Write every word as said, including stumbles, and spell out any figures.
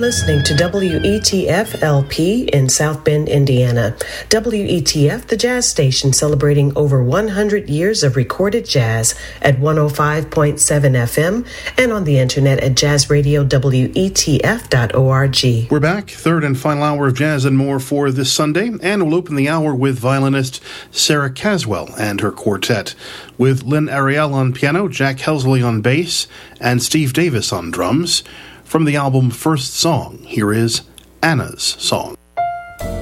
listening to W E T F L P in South Bend, Indiana. W E T F, the jazz station celebrating over one hundred years of recorded jazz at one oh five point seven F M and on the internet at jazz radio W E T F dot org. We're back, third and final hour of Jazz and More for this Sunday, and we'll open the hour with violinist Sarah Caswell and her quartet, with Lynn Ariel on piano, Jack Helsley on bass, and Steve Davis on drums. From the album First Song, here is Anna's Song.